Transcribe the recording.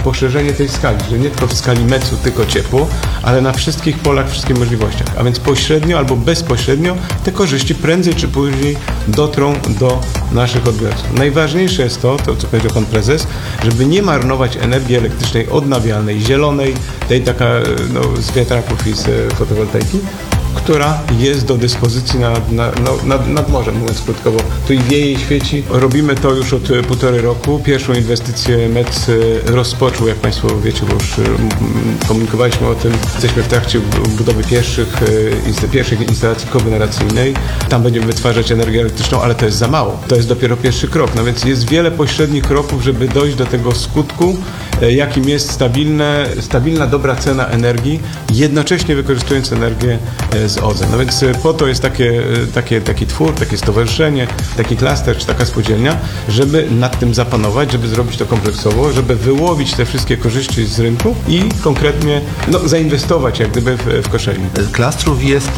poszerzenie tej skali, że nie tylko w skali MEC-u, tylko ciepło, ale na wszystkich polach, wszystkich możliwościach. A więc pośrednio albo bezpośrednio te korzyści prędzej czy później dotrą do naszych odbiorców. Najważniejsze jest to, co powiedział pan prezes, żeby nie marnować energii elektrycznej odnawialnej, zielonej, tej taka z wiatraków i z fotowoltaiki, która jest do dyspozycji nad morzem, mówiąc krótko, bo tu i wieje i świeci. Robimy to już od 1,5 roku. Pierwszą inwestycję MEC rozpoczął, jak państwo wiecie, bo już komunikowaliśmy o tym. Jesteśmy w trakcie budowy pierwszej instalacji kogeneracyjnej. Tam będziemy wytwarzać energię elektryczną, ale to jest za mało. To jest dopiero pierwszy krok. No więc jest wiele pośrednich kroków, żeby dojść do tego skutku, jakim jest stabilna, dobra cena energii, jednocześnie wykorzystując energię z OZE. No więc po to jest taki twór, takie stowarzyszenie, taki klaster czy taka spółdzielnia, żeby nad tym zapanować, żeby zrobić to kompleksowo, żeby wyłowić te wszystkie korzyści z rynku i konkretnie zainwestować jak gdyby w Koszalin. Klastrów jest